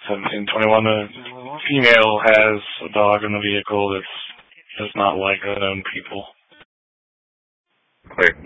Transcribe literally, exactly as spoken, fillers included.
seventeen twenty-one. A female has a dog in the vehicle that's does not like her own people. Wait,